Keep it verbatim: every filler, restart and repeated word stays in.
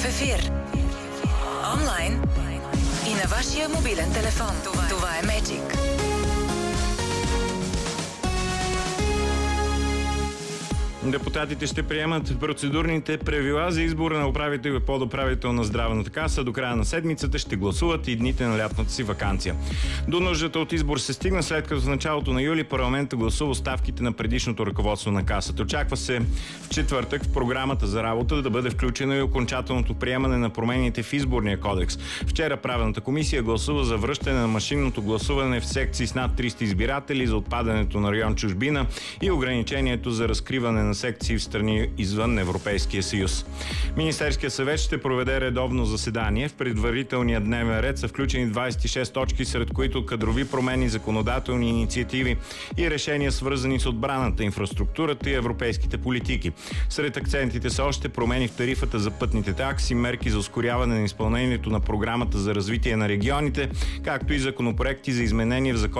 В ефир. Онлайн и на вашия мобилен телефон. Това, Това е Magic. Депутатите ще приемат процедурните правила за избор на управител и подуправител на Здравната каса. До края на седмицата ще гласуват и дните на лятната си ваканция. До нуждата от избор се стигна, след като в началото на юли парламентът гласува оставките на предишното ръководство на касата. Очаква се в четвъртък в програмата за работа да бъде включено и окончателното приемане на промените в изборния кодекс. Вчера правната комисия гласува за връщане на машинното гласуване в секции с над триста избиратели, за отпадането на район чужбина и ограничението за разкриване на секции в страни извън Европейския съюз. Министерският съвет ще проведе редовно заседание. В предварителния дневен ред са включени двадесет и шест точки, сред които кадрови промени, законодателни инициативи и решения, свързани с отбраната, инфраструктурата и европейските политики. Сред акцентите са още промени в тарифата за пътните такси, мерки за ускоряване на изпълнението на програмата за развитие на регионите, както и законопроекти за изменение в закон